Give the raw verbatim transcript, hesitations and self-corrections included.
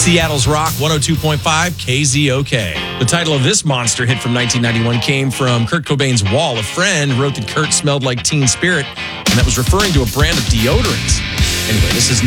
Seattle's Rock one oh two point five K Z O K. The title of this monster hit from nineteen ninety-one came from Kurt Cobain's Wall. A friend wrote that Kurt smelled like Teen Spirit, and that was referring to a brand of deodorants. Anyway, this is